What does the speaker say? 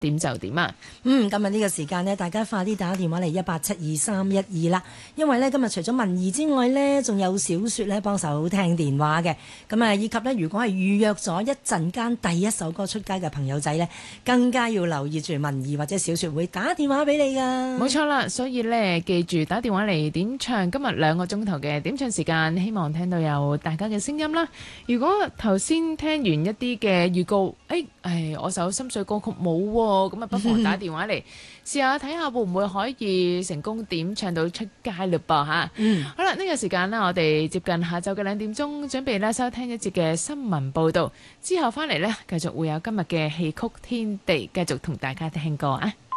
點就點啊！ 今日呢個時間呢，大家快啲打電話嚟1872312啦，因為呢，今日除咗文怡之外呢，仲有小雪呢幫手聽電話嘅，咁啊以及呢，如果係預約咗一陣間第一首歌出街嘅朋友仔呢，更加要留意住文怡或者小雪會打電話俾你噶。 冇錯啦，所以呢，記住打電話嚟點唱今日2個鐘頭嘅點唱時間，希望聽到有大家嘅聲音啦。如果頭先聽完一啲嘅預告，我首心水歌曲冇喎，咁啊不妨打電話嚟試下睇下會唔會可以成功點唱到出街嘞噃嚇。好啦，呢個時間呢，我哋接近下晝嘅2點鐘，準備咧收聽一節嘅新聞報導，之後翻嚟呢，繼續會有今日嘅戲曲天地，繼續同大家聽歌啊！